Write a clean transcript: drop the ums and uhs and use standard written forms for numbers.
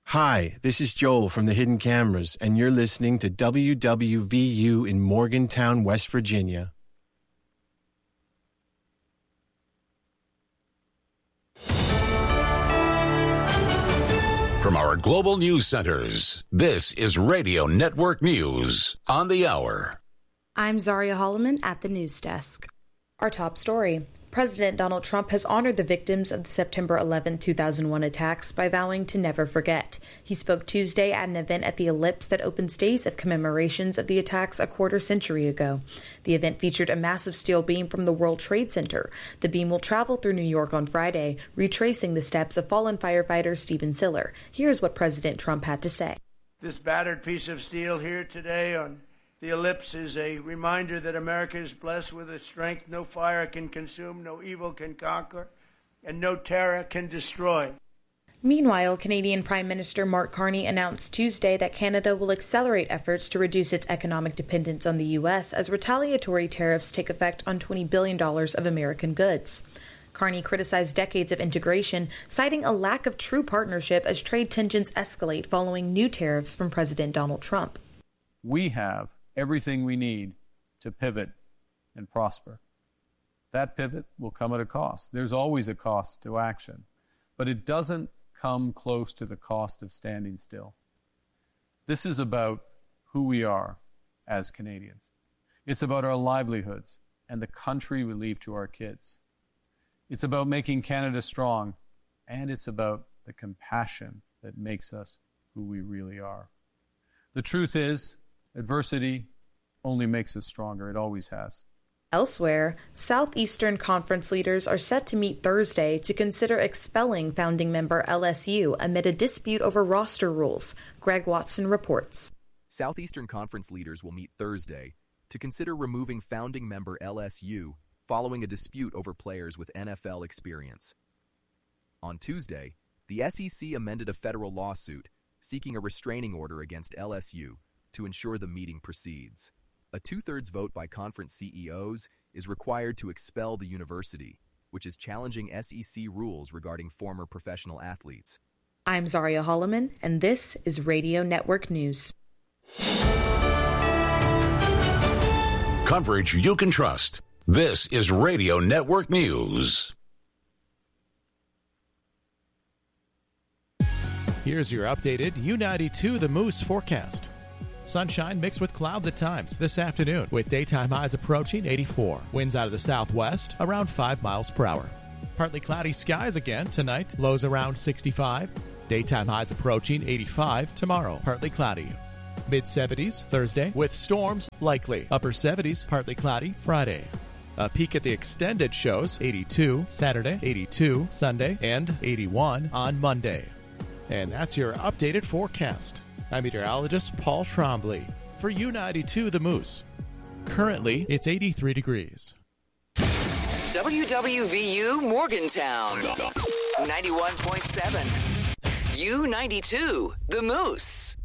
Hi, this is Joel from the Hidden Cameras, and you're listening to WWVU in Morgantown, West Virginia. From our global news centers, this is Radio Network News on the Hour. I'm Zaria Holloman at the news desk. Our top story. President Donald Trump has honored the victims of the September 11, 2001 attacks by vowing to never forget. He spoke Tuesday at an event at the Ellipse that opens days of commemorations of the attacks a quarter century ago. The event featured a massive steel beam from the World Trade Center. The beam will travel through New York on Friday, retracing the steps of fallen firefighter Stephen Siller. Here's what President Trump had to say. This battered piece of steel here today on the Ellipse is a reminder that America is blessed with a strength no fire can consume, no evil can conquer, and no terror can destroy. Meanwhile, Canadian Prime Minister Mark Carney announced Tuesday that Canada will accelerate efforts to reduce its economic dependence on the U.S. as retaliatory tariffs take effect on $20 billion of American goods. Carney criticized decades of integration, citing a lack of true partnership as trade tensions escalate following new tariffs from President Donald Trump. We have everything we need to pivot and prosper. That pivot will come at a cost. There's always a cost to action, but it doesn't come close to the cost of standing still. This is about who we are as Canadians. It's about our livelihoods and the country we leave to our kids. It's about making Canada strong, and it's about the compassion that makes us who we really are. The truth is, adversity only makes us stronger. It always has. Elsewhere, Southeastern Conference leaders are set to meet Thursday to consider expelling founding member LSU amid a dispute over roster rules. Greg Watson reports. Southeastern Conference leaders will meet Thursday to consider removing founding member LSU following a dispute over players with NFL experience. On Tuesday, the SEC amended a federal lawsuit seeking a restraining order against LSU to ensure the meeting proceeds. A two-thirds vote by conference CEOs is required to expel the university, which is challenging SEC rules regarding former professional athletes. I'm Zaria Holloman, and this is Radio Network News. Coverage you can trust. This is Radio Network News. Here's your updated U92 The Moose forecast. Sunshine mixed with clouds at times this afternoon, with daytime highs approaching 84. Winds out of the southwest around 5 miles per hour. Partly cloudy skies again tonight, lows around 65. Daytime highs approaching 85 tomorrow, partly cloudy. Mid-70s Thursday, with storms likely. Upper 70s, partly cloudy Friday. A peek at the extended shows, 82 Saturday, 82 Sunday, and 81 on Monday. And that's your updated forecast. I'm meteorologist Paul Trombley for U92 The Moose. Currently, it's 83 degrees. WWVU Morgantown, 91.7. U92 The Moose.